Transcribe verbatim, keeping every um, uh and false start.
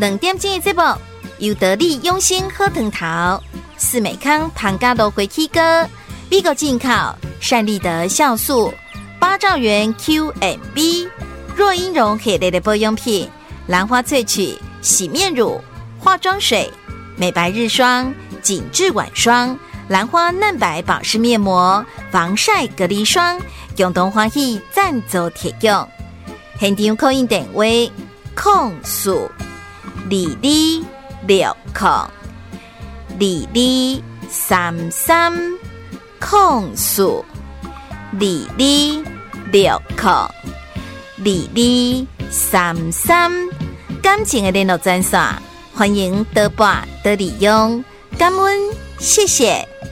两点钟的节目由得力用心喝藤桃、四美康庞嘎多回气哥、B 狗进口善利德酵素、八兆元 Q M B、若英绒系列的保养品、兰花萃取洗面乳、化妆水、美白日霜、紧致晚霜、兰花嫩白保湿面膜、防晒隔离霜，共同欢喜赞助提供。现场扣印电话：空数二二六空二二三三空数二二六空二二三三。感情的联络专线，欢迎多拨多利用，感恩，谢谢。